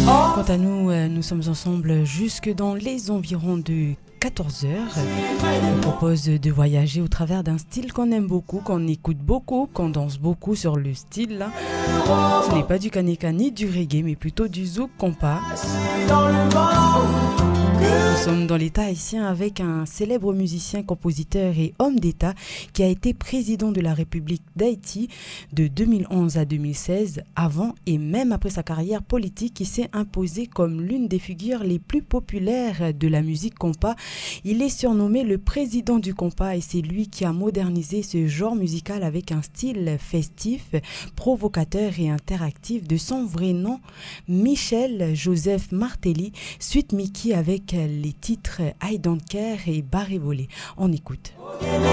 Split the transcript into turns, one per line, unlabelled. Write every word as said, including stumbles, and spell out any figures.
Quant à nous, nous sommes ensemble jusque dans les environs de quatorze heures. On vous propose de voyager au travers d'un style qu'on aime beaucoup, qu'on écoute beaucoup, qu'on danse beaucoup sur le style. Là. Ce n'est pas du kanika ni du reggae, mais plutôt du zouk compas. Nous sommes dans l'État haïtien avec un célèbre musicien, compositeur et homme d'État qui a été président de la République d'Haïti de deux mille onze à deux mille seize. Avant et même après sa carrière politique, il s'est imposé comme l'une des figures les plus populaires de la musique compas. Il est surnommé le président du compas et c'est lui qui a modernisé ce genre musical avec un style festif, provocateur et interactif. De son vrai nom, Michel Joseph Martelly, suite Mickey avec les titres I Don't Care et Barré Volé. On écoute.